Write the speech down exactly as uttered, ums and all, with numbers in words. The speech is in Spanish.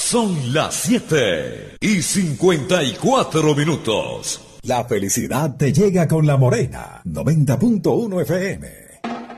Son las siete y cincuenta y cuatro minutos. La felicidad te llega con La Morena, noventa punto uno F M.